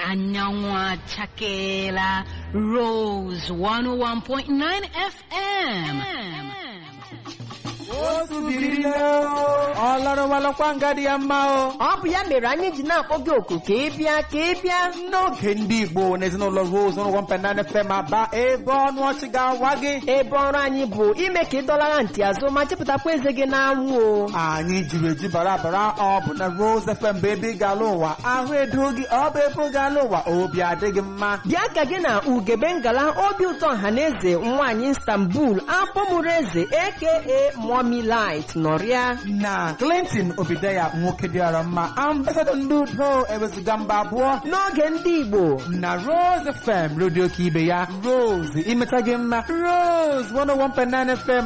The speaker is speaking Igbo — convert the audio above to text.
Anyanwa Chakela Rose 101.9 FM. Ọ bụ ya mere anyị ji na-akpọ gị oku ka ị bịa n'oge ndị Igbo n'ezinụlọ Rose 101.9 FM Aba, ebe ọnụ ọchị ga-awa gị, ebe ọrụ anyị bụ ime ka ị dọlara ntị azụ ma chepụtakwa eze gị n'anwụ. anyị jiri eji bara ọ bụ na Rose FM bụ ebe ị ga-ala ụwa, ahụ edo gị, ọ bụ ebe ị ga-ala ụwa, obi adịghị mma. Bịa ka gị na Ugebe Ngala obi ụtọ ọhaneze nwaanyị Istanbul akpọmụrụ eze aka Mommy Light nọrịa na Clinton Obideya nwoke dịara mma, ambasadọ ndị udo ewezuga mba abụọ n'oge ndị Igbo na Rose FM, redio ka ibe ya, Rose imeta gị mma. Rose 101.9 FM